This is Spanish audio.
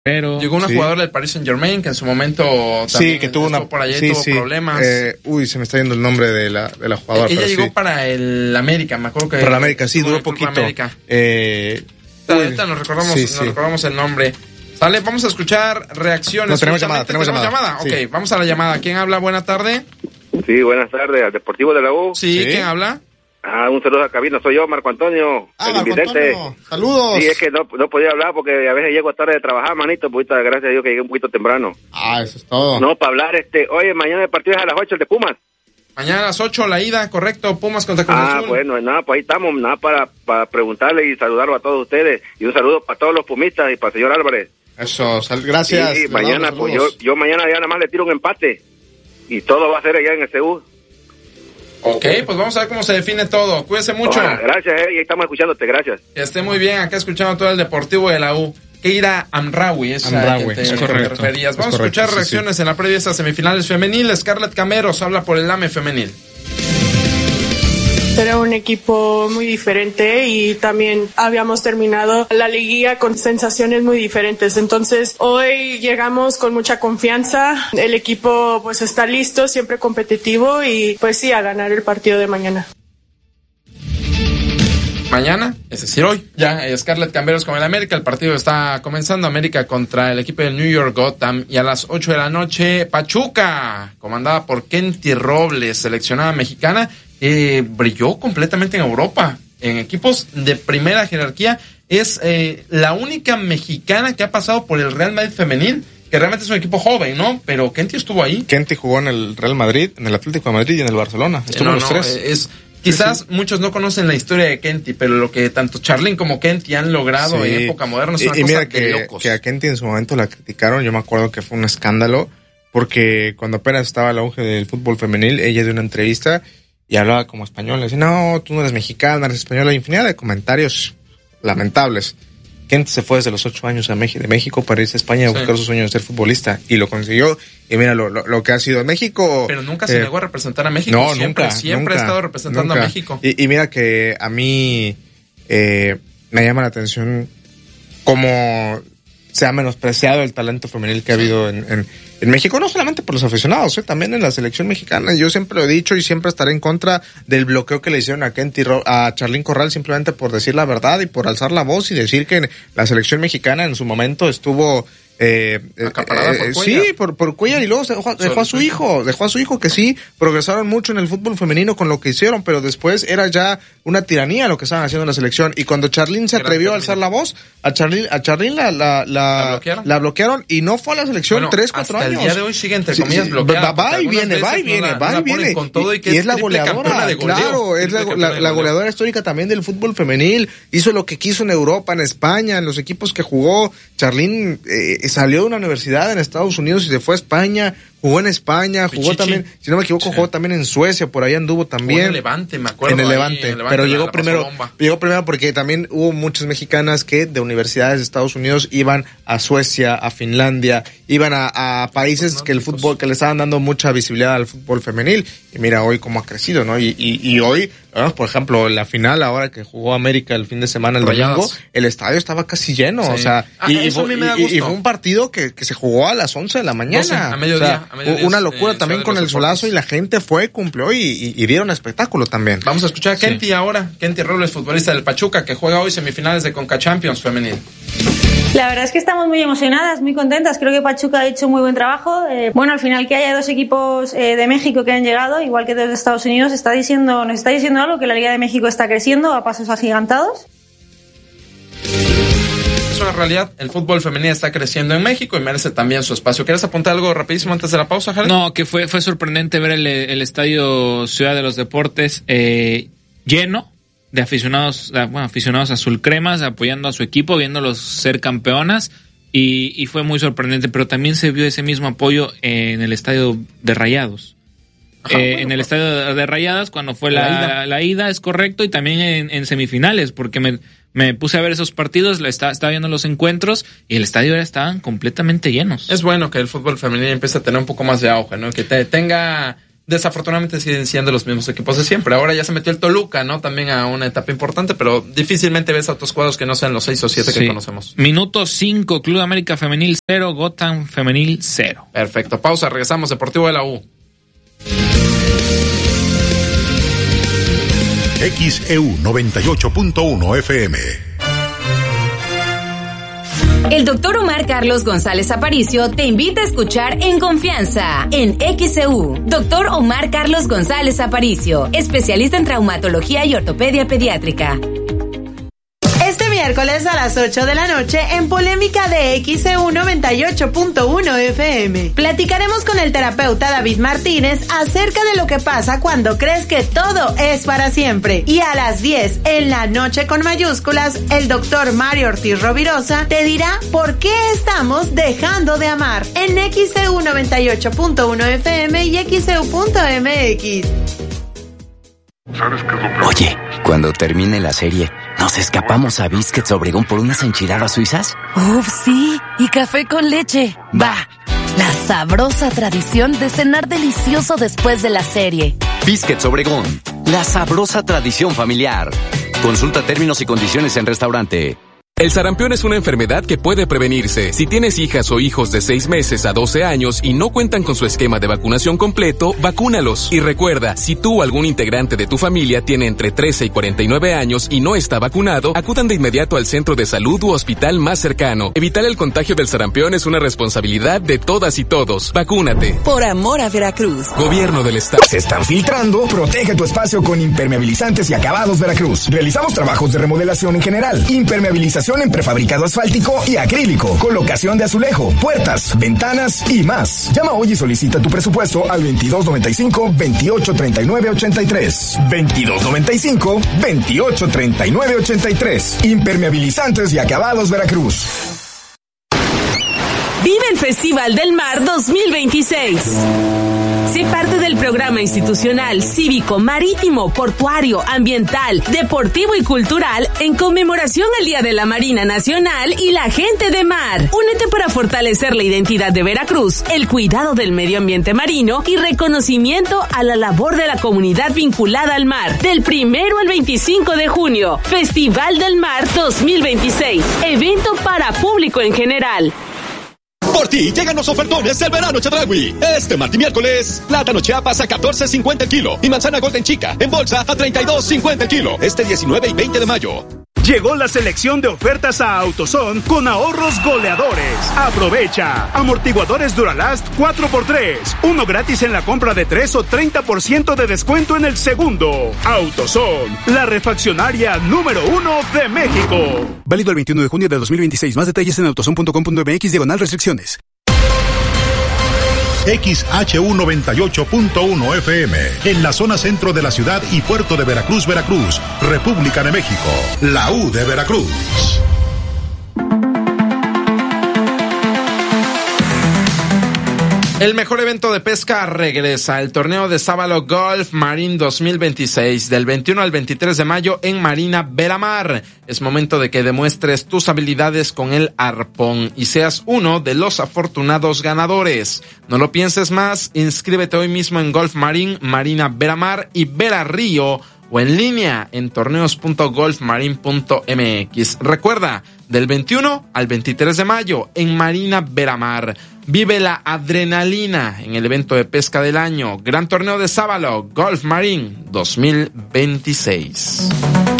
Llegó una jugadora del Paris Saint-Germain que en su momento también que tuvo por allá y tuvo problemas. Se me está yendo el nombre de la jugadora. Ella llegó para el América, me acuerdo que... Para el América, sí, duró poquito. Ahorita nos recordamos el nombre. Sale, vamos a escuchar reacciones. No, tenemos llamada. Ok, vamos a la llamada. ¿Quién habla? Buena tarde. Sí, buenas tardes, al Deportivo de la U. Sí, ¿quién habla? Un saludo a cabina, soy yo, Marco Antonio. Marco Antonio, saludos. Sí, es que no podía hablar porque a veces llego tarde de trabajar, manito, pues gracias a Dios que llegué un poquito temprano. Eso es todo. No, para hablar, oye, mañana el partido es a las 8, el de Pumas. Mañana a las 8 la ida, correcto, Pumas contra Cruz Azul. Bueno, nada, pues ahí estamos, nada para preguntarle y saludarlo a todos ustedes. Y un saludo para todos los pumistas y para el señor Álvarez. Eso, gracias. Sí, mañana, pues yo mañana ya nada más le tiro un empate. Y todo va a ser allá en el CU. Ok, pues vamos a ver cómo se define todo. Cuídese mucho. Gracias, y ahí estamos escuchándote, gracias. Que esté muy bien, acá escuchando todo el Deportivo de la U. Keira Amraoui, es correcto. Te referías. Vamos a escuchar reacciones en la previa de estas semifinales femenil. Scarlett Cameros habla por el AME femenil. Era un equipo muy diferente y también habíamos terminado la liguilla con sensaciones muy diferentes. Entonces, hoy llegamos con mucha confianza. El equipo pues está listo, siempre competitivo y pues sí, a ganar el partido de mañana. Mañana, es decir, hoy, ya Scarlett Cameros con el América. El partido está comenzando. América contra el equipo del New York Gotham. Y a las 8 de la noche, Pachuca, comandada por Kenty Robles, seleccionada mexicana. Brilló completamente en Europa, en equipos de primera jerarquía. Es la única mexicana que ha pasado por el Real Madrid femenil, que realmente es un equipo joven, ¿no? Pero Kenty estuvo ahí. Kenty jugó en el Real Madrid, en el Atlético de Madrid y en el Barcelona. Estuvo en los tres. Quizás muchos no conocen la historia de Kenty, pero lo que tanto Charlene como Kenty han logrado en época moderna es una cosa mira de locos. Que a Kenty en su momento la criticaron. Yo me acuerdo que fue un escándalo, porque cuando apenas estaba el auge del fútbol femenil, ella dio una entrevista y hablaba como español. Le decía, no, tú no eres mexicana, eres española. Infinidad de comentarios lamentables. Kenty se fue desde los 8 años de México para irse a España a buscar su sueño de ser futbolista. Y lo consiguió. Y mira lo que ha sido en México. Pero nunca se negó a representar a México. No, siempre ha estado representando a México. Y mira que a mí me llama la atención cómo se ha menospreciado el talento femenil que ha habido en México, no solamente por los aficionados, también en la selección mexicana. Yo siempre lo he dicho y siempre estaré en contra del bloqueo que le hicieron a Charlín Corral simplemente por decir la verdad y por alzar la voz y decir que la selección mexicana en su momento estuvo acaparada por Cuellar. Sí, por Cuellar, y luego dejó a su hijo que sí progresaron mucho en el fútbol femenino con lo que hicieron, pero después era ya una tiranía lo que estaban haciendo en la selección. Y cuando Charlín se atrevió a alzar la voz, a Charlín la bloquearon y no fue a la selección 3-4 años. El día de hoy sigue entre comillas bloqueada. Va y viene. Y es la goleadora, claro, es la goleadora histórica también del fútbol femenil. Hizo lo que quiso en Europa, en España, en los equipos que jugó. Charlín salió de una universidad en Estados Unidos y se fue a España, jugó en España, jugó también, si no me equivoco, jugó también en Suecia, por ahí anduvo también. En el Levante, me acuerdo. En el Levante, pero llegó primero porque también hubo muchas mexicanas que de universidades de Estados Unidos iban a Suecia, a Finlandia, iban a países que el fútbol, que le estaban dando mucha visibilidad al fútbol femenil. Y mira hoy cómo ha crecido, ¿no? Y hoy, por ejemplo, en la final, ahora que jugó América el fin de semana, el domingo, el estadio estaba casi lleno, o sea, y fue un partido que se jugó a las 11 de la mañana. A mediodía. Una locura también con el solazo, y la gente cumplió y dieron espectáculo también. Vamos a escuchar a Kenty ahora. Kenty Robles, futbolista del Pachuca, que juega hoy semifinales de Conca Champions femenil. La verdad es que estamos muy emocionadas, muy contentas. Creo que Pachuca ha hecho muy buen trabajo. Al final que haya 2 equipos de México que han llegado, igual que 2 de Estados Unidos, nos está diciendo algo, que la Liga de México está creciendo a pasos agigantados. Es una realidad, el fútbol femenino está creciendo en México y merece también su espacio. ¿Quieres apuntar algo rapidísimo antes de la pausa, Jared? No, que fue sorprendente ver el estadio Ciudad de los Deportes lleno de aficionados azulcremas apoyando a su equipo, viéndolos ser campeonas, y fue muy sorprendente, pero también se vio ese mismo apoyo en el estadio de Rayados. En el estadio de Rayadas, cuando fue la ida, es correcto, y también en semifinales, porque me puse a ver esos partidos, estaba viendo los encuentros y el estadio estaban completamente llenos. Es bueno que el fútbol femenino empiece a tener un poco más de auge, ¿no? Que tenga desafortunadamente siguen siendo los mismos equipos de siempre. Ahora ya se metió el Toluca, ¿no? También a una etapa importante, pero difícilmente ves a otros cuadros que no sean los 6 o 7 que conocemos. Minuto 5, Club América Femenil 0, Gotham Femenil 0. Perfecto, pausa, regresamos. Deportivo de la U. XEU 98.1 FM. El doctor Omar Carlos González Aparicio te invita a escuchar En Confianza, en XEU. Doctor Omar Carlos González Aparicio, especialista en traumatología y ortopedia pediátrica. Este miércoles a las 8 de la noche en Polémica de XEU 98.1 FM. Platicaremos con el terapeuta David Martínez acerca de lo que pasa cuando crees que todo es para siempre. Y a las 10 en la noche con mayúsculas, el doctor Mario Ortiz Rovirosa te dirá por qué estamos dejando de amar en XEU 98.1 FM y XEU.mx. Oye, cuando termine la serie, ¿nos escapamos a Biscuits Obregón por unas enchiladas suizas? ¡Uf, sí! Y café con leche. ¡Va! La sabrosa tradición de cenar delicioso después de la serie. Biscuits Obregón, la sabrosa tradición familiar. Consulta términos y condiciones en restaurante. El sarampión es una enfermedad que puede prevenirse. Si tienes hijas o hijos de 6 meses a 12 años y no cuentan con su esquema de vacunación completo, vacúnalos. Y recuerda, si tú o algún integrante de tu familia tiene entre 13 y 49 años y no está vacunado, acudan de inmediato al centro de salud u hospital más cercano. Evitar el contagio del sarampión es una responsabilidad de todas y todos. Vacúnate. Por amor a Veracruz. Gobierno del Estado. Se están filtrando. Protege tu espacio con Impermeabilizantes y Acabados Veracruz. Realizamos trabajos de remodelación en general. Impermeabilización en prefabricado asfáltico y acrílico, colocación de azulejo, puertas, ventanas y más. Llama hoy y solicita tu presupuesto al 2295-2839-83. 2295-2839-83. Impermeabilizantes y Acabados Veracruz. Vive el Festival del Mar 2026. Sé parte del programa institucional, cívico, marítimo, portuario, ambiental, deportivo y cultural en conmemoración al Día de la Marina Nacional y la Gente de Mar. Únete para fortalecer la identidad de Veracruz, el cuidado del medio ambiente marino y reconocimiento a la labor de la comunidad vinculada al mar. Del 1 al 25 de junio, Festival del Mar 2026. Evento para público en general. Por ti llegan los ofertones del verano Chedraui. Este martes y miércoles, plátano Chiapas a $14.50 el kilo y manzana Golden Chica en bolsa a $32.50 el kilo. Este 19 y 20 de mayo. Llegó la selección de ofertas a AutoZone con ahorros goleadores. Aprovecha. Amortiguadores Duralast 4x3. Uno gratis en la compra de 3 o 30% de descuento en el segundo. AutoZone, la refaccionaria número 1 de México. Válido el 21 de junio de 2026. Más detalles en autozone.com.mx/restricciones. XHU 98.1 FM, en la zona centro de la ciudad y puerto de Veracruz, Veracruz, República de México, la U de Veracruz. El mejor evento de pesca regresa, el torneo de Sábalo Golf Marine 2026, del 21 al 23 de mayo en Marina Beramar. Es momento de que demuestres tus habilidades con el arpón y seas uno de los afortunados ganadores. No lo pienses más, inscríbete hoy mismo en Golf Marine, Marina Beramar y Vera Río, o en línea en torneos.golfmarine.mx. Recuerda, del 21 al 23 de mayo en Marina Beramar. Vive la adrenalina en el evento de pesca del año. Gran torneo de Sábalo Golf Marine 2026.